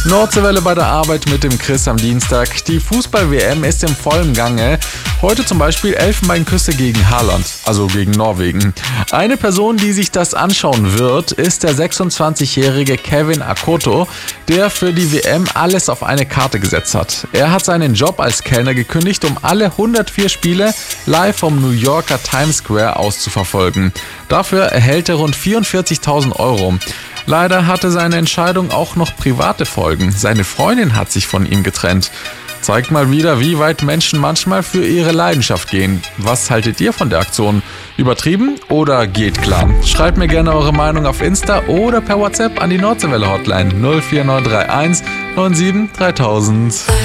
Nordseewelle bei der Arbeit mit dem Chris am Dienstag. Die Fußball-WM ist im vollen Gange. Heute zum Beispiel Elfenbeinküsse gegen Haaland, also gegen Norwegen. Eine Person, die sich das anschauen wird, ist der 26-jährige Kevin Akoto, der für die WM alles auf eine Karte gesetzt hat. Er hat seinen Job als Kellner gekündigt, um alle 104 Spiele live vom New Yorker Times Square aus zu verfolgen. Dafür erhält er rund 44.000 Euro. Leider hatte seine Entscheidung auch noch private Folgen. Seine Freundin hat sich von ihm getrennt. Zeigt mal wieder, wie weit Menschen manchmal für ihre Leidenschaft gehen. Was haltet ihr von der Aktion? Übertrieben oder geht klar? Schreibt mir gerne eure Meinung auf Insta oder per WhatsApp an die Nordseewelle Hotline 04931 97 3000.